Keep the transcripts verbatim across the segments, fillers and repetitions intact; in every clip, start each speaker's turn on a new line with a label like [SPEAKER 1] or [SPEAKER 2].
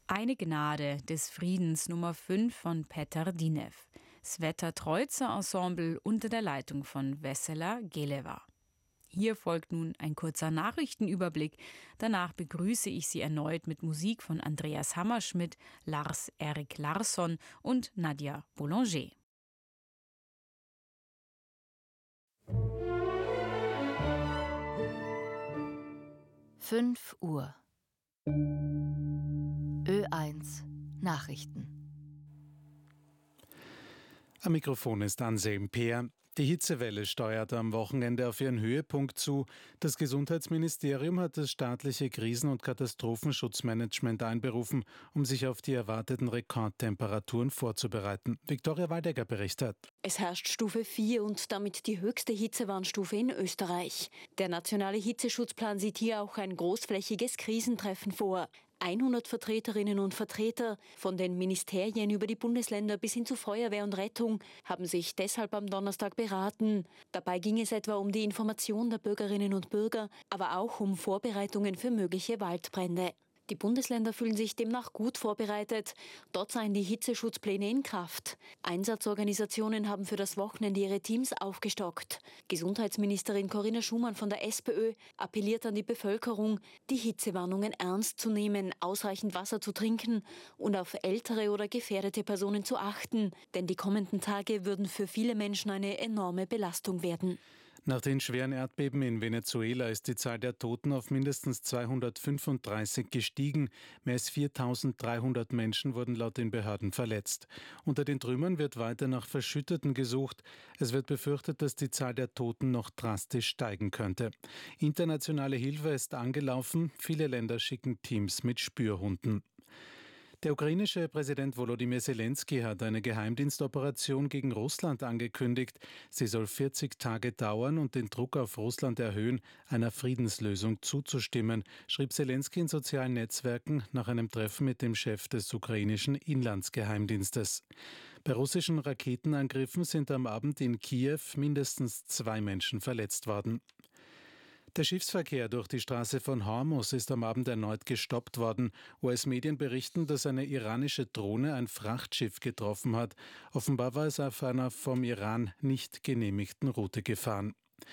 [SPEAKER 1] Eine Gnade des Friedens Nummer fünf von Petr Dinev. Sveta Trojica Ensemble unter der Leitung von Vesela Geleva. Hier folgt nun ein kurzer Nachrichtenüberblick. Danach begrüße ich Sie erneut mit Musik von Andreas Hammerschmidt, Lars Erik Larsson und Nadia Boulanger.
[SPEAKER 2] fünf Uhr. Ö eins Nachrichten.
[SPEAKER 3] Am Mikrofon ist Anselm Peer. Die Hitzewelle steuert am Wochenende auf ihren Höhepunkt zu. Das Gesundheitsministerium hat das staatliche Krisen- und Katastrophenschutzmanagement einberufen, um sich auf die erwarteten Rekordtemperaturen vorzubereiten. Viktoria Waldecker berichtet.
[SPEAKER 4] Es herrscht Stufe vier und damit die höchste Hitzewarnstufe in Österreich. Der nationale Hitzeschutzplan sieht hier auch ein großflächiges Krisentreffen vor. hundert Vertreterinnen und Vertreter von den Ministerien über die Bundesländer bis hin zu Feuerwehr und Rettung haben sich deshalb am Donnerstag beraten. Dabei ging es etwa um die Information der Bürgerinnen und Bürger, aber auch um Vorbereitungen für mögliche Waldbrände. Die Bundesländer fühlen sich demnach gut vorbereitet. Dort seien die Hitzeschutzpläne in Kraft. Einsatzorganisationen haben für das Wochenende ihre Teams aufgestockt. Gesundheitsministerin Corinna Schumann von der SPÖ appelliert an die Bevölkerung, die Hitzewarnungen ernst zu nehmen, ausreichend Wasser zu trinken und auf ältere oder gefährdete Personen zu achten. Denn die kommenden Tage würden für viele Menschen eine enorme Belastung werden.
[SPEAKER 3] Nach den schweren Erdbeben in Venezuela ist die Zahl der Toten auf mindestens zweihundertfünfunddreißig gestiegen. Mehr als viertausenddreihundert Menschen wurden laut den Behörden verletzt. Unter den Trümmern wird weiter nach Verschütteten gesucht. Es wird befürchtet, dass die Zahl der Toten noch drastisch steigen könnte. Internationale Hilfe ist angelaufen. Viele Länder schicken Teams mit Spürhunden. Der ukrainische Präsident Volodymyr Zelensky hat eine Geheimdienstoperation gegen Russland angekündigt. Sie soll vierzig Tage dauern und den Druck auf Russland erhöhen, einer Friedenslösung zuzustimmen, schrieb Zelensky in sozialen Netzwerken nach einem Treffen mit dem Chef des ukrainischen Inlandsgeheimdienstes. Bei russischen Raketenangriffen sind am Abend in Kiew mindestens zwei Menschen verletzt worden. Der Schiffsverkehr durch die Straße von Hormuz ist am Abend erneut gestoppt worden. U S-Medien berichten, dass eine iranische Drohne ein Frachtschiff getroffen hat. Offenbar war es auf einer vom Iran nicht genehmigten Route gefahren.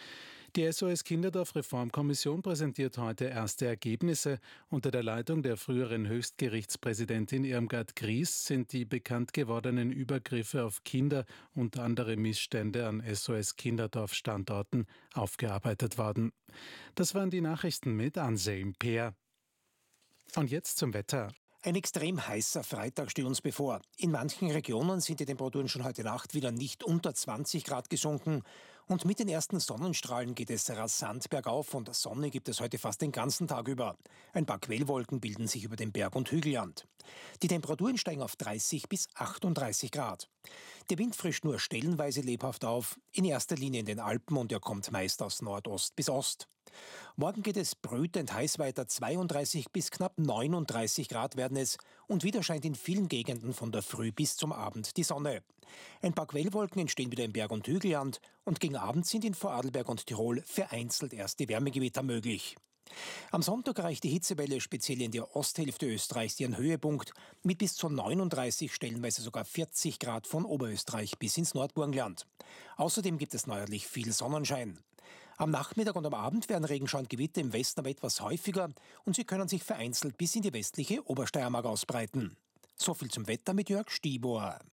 [SPEAKER 3] Die S O S-Kinderdorf-Reformkommission präsentiert heute erste Ergebnisse. Unter der Leitung der früheren Höchstgerichtspräsidentin Irmgard Gries sind die bekannt gewordenen Übergriffe auf Kinder und andere Missstände an S O S-Kinderdorf-Standorten aufgearbeitet worden. Das waren die Nachrichten mit Anselm Peer. Und jetzt zum Wetter.
[SPEAKER 5] Ein extrem heißer Freitag steht uns bevor. In manchen Regionen sind die Temperaturen schon heute Nacht wieder nicht unter zwanzig Grad gesunken. Und mit den ersten Sonnenstrahlen geht es rasant bergauf und Sonne gibt es heute fast den ganzen Tag über. Ein paar Quellwolken bilden sich über dem Berg- und Hügelland. Die Temperaturen steigen auf dreißig bis achtunddreißig Grad. Der Wind frischt nur stellenweise lebhaft auf, in erster Linie in den Alpen und er kommt meist aus Nordost bis Ost. Morgen geht es brütend heiß weiter, zweiunddreißig bis knapp neununddreißig Grad werden es und wieder scheint in vielen Gegenden von der Früh bis zum Abend die Sonne. Ein paar Quellwolken entstehen wieder im Berg- und Hügelland und gegen Abend sind in Vorarlberg und Tirol vereinzelt erste Wärmegewitter möglich. Am Sonntag erreicht die Hitzewelle speziell in der Osthälfte Österreichs ihren Höhepunkt mit bis zu neununddreißig, stellenweise sogar vierzig Grad von Oberösterreich bis ins Nordburgenland. Außerdem gibt es neuerlich viel Sonnenschein. Am Nachmittag und am Abend werden Regenschauer und Gewitter im Westen aber etwas häufiger und sie können sich vereinzelt bis in die westliche Obersteiermark ausbreiten. So viel zum Wetter mit Jörg Stibor.